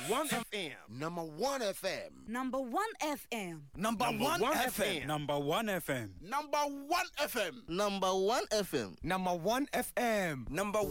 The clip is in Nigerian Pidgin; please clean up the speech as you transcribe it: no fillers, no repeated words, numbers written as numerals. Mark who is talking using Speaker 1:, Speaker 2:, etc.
Speaker 1: 1 FM.
Speaker 2: Number 1 FM.
Speaker 3: Number 1 FM.
Speaker 1: Number 1 FM.
Speaker 4: Number 1 FM.
Speaker 2: Number 1 FM.
Speaker 5: Number 1 FM.
Speaker 1: Number 1 FM.
Speaker 2: Number